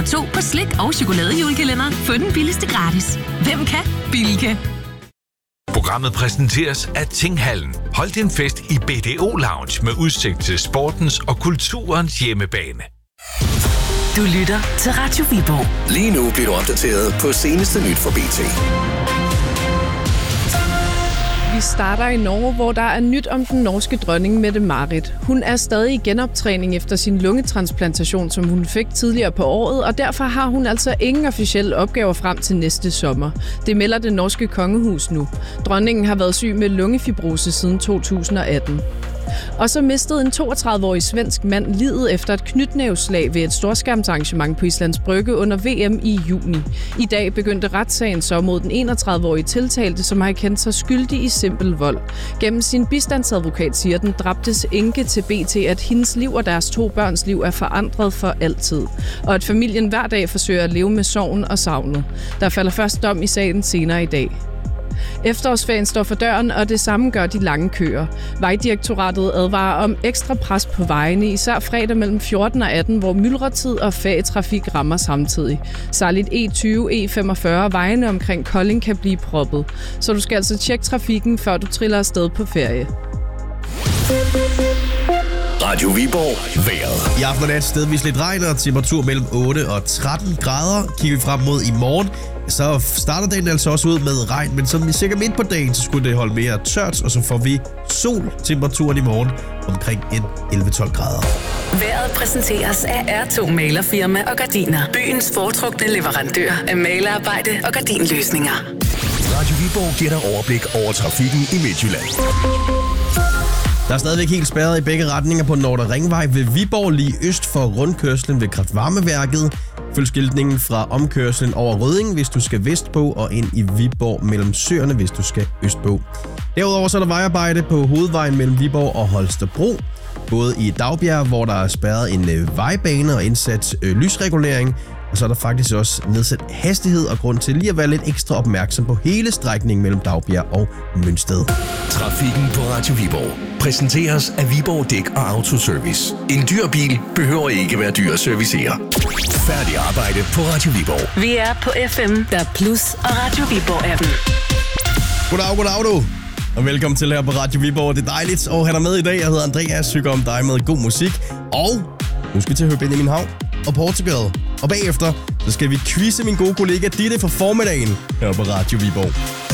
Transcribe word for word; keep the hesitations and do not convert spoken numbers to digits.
for to på slik og chokoladejulekalender. Få den billigste gratis. Hvem kan? Bilka. Programmet præsenteres af Tinghallen. Hold din fest i B D O Lounge med udsigt til sportens og kulturens hjemmebane. Du lytter til Radio Viborg. Lige nu bliver du opdateret på seneste nyt fra B T. Vi starter i Norge, hvor der er nyt om den norske dronning Mette-Marit. Hun er stadig i genoptræning efter sin lungetransplantation, som hun fik tidligere på året, og derfor har hun altså ingen officielle opgaver frem til næste sommer. Det melder det norske kongehus nu. Dronningen har været syg med lungefibrose siden to tusind og atten. Og så mistede en toogtredive-årig svensk mand livet efter et knytnæveslag ved et storskærmsarrangement på Islands Brygge under V M i juni. I dag begyndte retssagen så mod den enogtredive-årige tiltalte, som har kendt sig skyldig i simpel vold. Gennem sin bistandsadvokat siger den dræbtes enke til B T, at hendes liv og deres to børns liv er forandret for altid. Og at familien hver dag forsøger at leve med sorgen og savnet. Der falder først dom i sagen senere i dag. Efterårsferien står for døren, og det samme gør de lange køer. Vejdirektoratet advarer om ekstra pres på vejene, især fredag mellem fjorten og atten, hvor myldretid og færgetrafik rammer samtidig. Særligt E tyve, E femogfyrre og vejene omkring Kolding kan blive proppet. Så du skal altså tjekke trafikken, før du triller afsted på ferie. Radio Viborg vejret. I aften er det et stedvis lidt regn og temperatur mellem otte og tretten grader. Kigger vi frem mod i morgen, så starter dagen altså også ud med regn, men som vi sikkert midt på dagen, så skulle det holde mere tørt, og så får vi sol. Temperaturen i morgen omkring en elleve til tolv grader. Vejret præsenteres af R to Malerfirma og Gardiner. Byens foretrukne leverandør af malerarbejde og gardinløsninger. Radio Viborg giver dig overblik over trafikken i Midtjylland. Der er stadigvæk helt spærret i begge retninger på Nordre Ringvej ved Viborg, lige øst for rundkørslen ved kraftvarmeværket. Følg skiltningen fra omkørslen over Rødding, hvis du skal vestpå, og ind i Viborg mellem Søerne, hvis du skal østpå. Derudover så er der vejarbejde på hovedvejen mellem Viborg og Holstebro. Både i Dagbjerg, hvor der er spærret en øh, vejbane og indsat øh, lysregulering. Og så er der faktisk også nedsat hastighed og grund til lige at være lidt ekstra opmærksom på hele strækningen mellem Dagbjerg og Mønsted. Trafikken på Radio Viborg præsenteres af Viborg Dæk og Autoservice. En dyr bil behøver ikke være dyr at servicere. Færdig arbejde på Radio Viborg. Vi er på F M, der Plus og Radio Viborg-appen. Goddag, goddag du. Og velkommen til her på Radio Viborg. Det er dejligt at have dig med i dag. Jeg hedder Andreas, synger om dig med god musik. Og nu skal vi til at høre Benjamin Hav og Portugal. Og bagefter, så skal vi quizze min gode kollega Ditte fra formiddagen her på Radio Viborg.